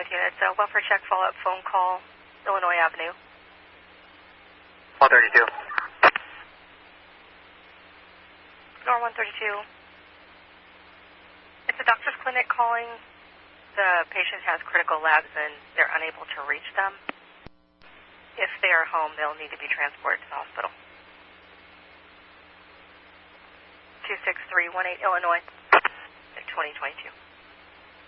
units. Welfare check, follow-up phone call, Illinois Avenue. 132. Nor 132. It's a doctor's clinic calling. The patient has critical labs and they're unable to reach them. If they are home, they'll need to be transported to the hospital. 26318 Illinois, 2022.